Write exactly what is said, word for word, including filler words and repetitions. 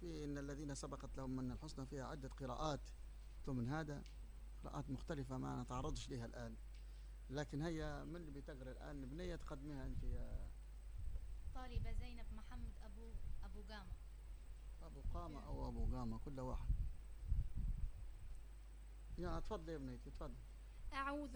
في إن الذين سبقت لهم من الحسنى فيها عدة قراءات من هذا، قراءات مختلفة ما نتعرضش لها الآن، لكن هيا من اللي بتقرأ الآن بنية تقدمها أنت يا طالبة زينب محمد أبو أبو قامة. أبو قامة أو أبو قامة كل واحد. يا تفضل يا بنيتي تفضل. أعوذ